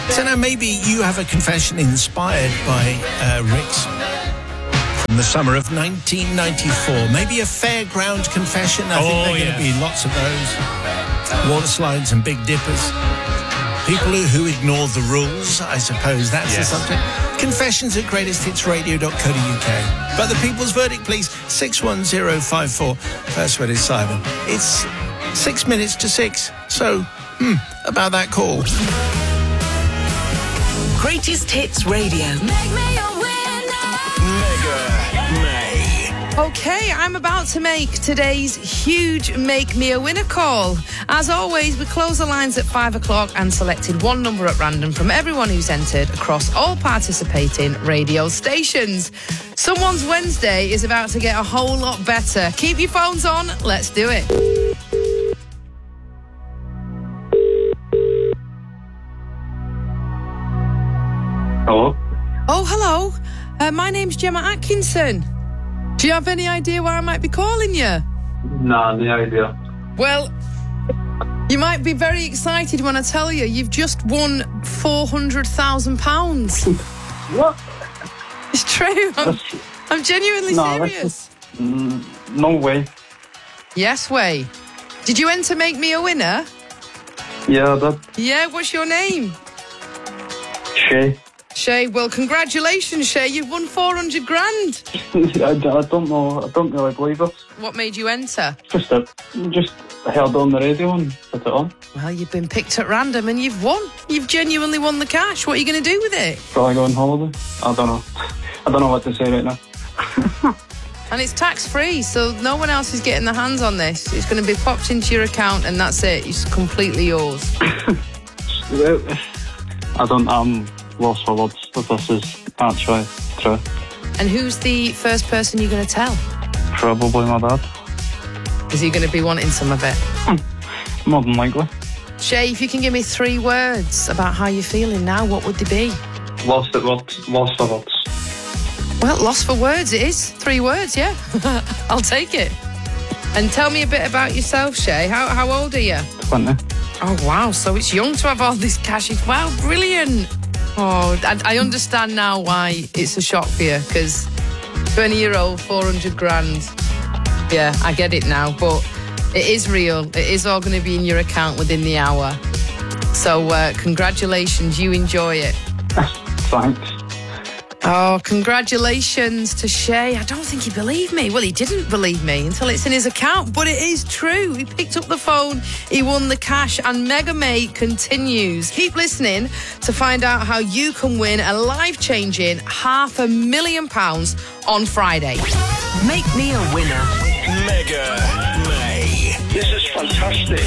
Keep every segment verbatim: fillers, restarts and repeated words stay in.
So now maybe you have a confession inspired by uh, Rick's from the summer of nineteen ninety-four. Maybe a fairground confession. I oh, think there are yeah. going to be lots of those. Water slides and big dippers. People who, who ignore the rules, I suppose that's yes. the subject. Confessions at greatest hits radio dot co dot uk. But the people's verdict, please. six one zero five four. First word is Simon. It's six minutes to six. So, hmm, about that call. Greatest Hits Radio. Make me a winner. Mega May. Okay, I'm about to make today's huge Make Me a Winner call. As always, we close the lines at five o'clock and selected one number at random from everyone who's entered across all participating radio stations. Someone's Wednesday is about to get a whole lot better. Keep your phones on. Let's do it. Hello? Oh, hello. Uh, my name's Gemma Atkinson. Do you have any idea where I might be calling you? Nah, no idea. Well, you might be very excited when I tell you you've just won four hundred thousand pounds. What? It's true. I'm, I'm genuinely no, serious. Mm, no way. Yes, way. Did you enter Make Me a Winner? Yeah, that... Yeah, what's your name? Shay. Shay, well, congratulations, Shay. You've won four hundred grand. I, I don't know. I don't really believe it. What made you enter? Just a, just heard on the radio and put it on. Well, you've been picked at random and you've won. You've genuinely won the cash. What are you going to do with it? Probably go on holiday. I don't know. I don't know what to say right now. And it's tax-free, so no one else is getting their hands on this. It's going to be popped into your account and that's it. It's completely yours. I don't... I'm lost for words if this is actually true. And who's the first person you're going to tell? Probably my dad. Is he going to be wanting some of it? More than likely. Shay, if you can give me three words about how you're feeling now, what would they be? Lost at words. Lost for words. Well, lost for words it is. Three words, yeah. I'll take it. And tell me a bit about yourself, Shay. How, how old are you? twenty. Oh, wow. So it's young to have all this cash. Wow, brilliant. Oh, I, I understand now why it's a shock for you, because twenty-year-old, four hundred grand. Yeah, I get it now, but it is real. It is all going to be in your account within the hour. So uh, congratulations. You enjoy it. Thanks. Oh, congratulations to Shay. I don't think he believed me. Well, he didn't believe me until it's in his account, but it is true. He picked up the phone, he won the cash, and Mega May continues. Keep listening to find out how you can win a life-changing half a million pounds on Friday. Make me a winner. Mega May. This is fantastic.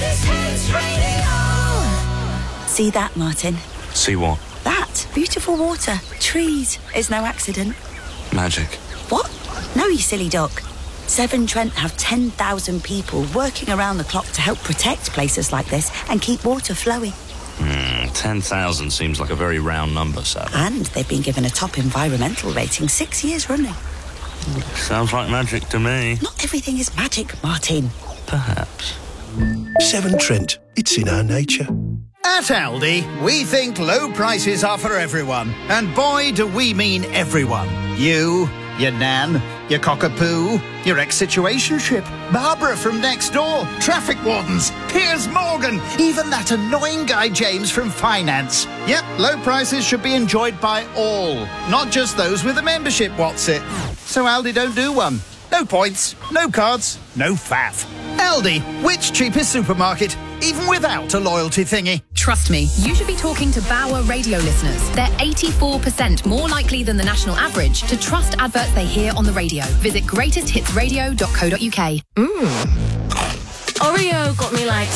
See that, Martin? See what? That. Beautiful water. Trees. It's no accident. Magic. What? No, you silly doc. Severn Trent have ten thousand people working around the clock to help protect places like this and keep water flowing. Mm, ten thousand seems like a very round number, sir. And they've been given a top environmental rating six years running. Sounds like magic to me. Not everything is magic, Martin. Perhaps. Severn Trent. It's in our nature. At Aldi, we think low prices are for everyone. And boy, do we mean everyone. You, your nan, your cockapoo, your ex-situationship, Barbara from next door, traffic wardens, Piers Morgan, even that annoying guy James from finance. Yep, low prices should be enjoyed by all, not just those with a membership, what's it? So Aldi don't do one. No points, no cards, no faff. Aldi, which cheapest supermarket, even without a loyalty thingy? Trust me, you should be talking to Bauer radio listeners. They're eighty-four percent more likely than the national average to trust adverts they hear on the radio. Visit greatest hits radio dot co dot uk. Mmm. Oreo got me like